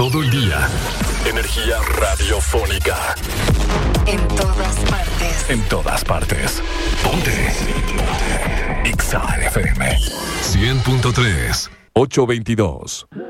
Todo el día. Energía radiofónica. En todas partes. En todas partes. Ponte. Exa FM 100.3 822.